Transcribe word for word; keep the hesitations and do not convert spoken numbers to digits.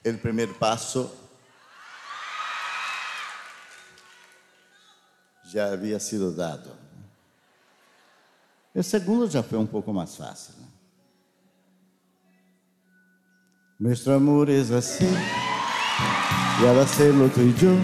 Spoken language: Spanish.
el primer paso ya había sido dado. El segundo ya fue un poco más fácil. Nuestro amor es así, y al hacerlo tú y yo,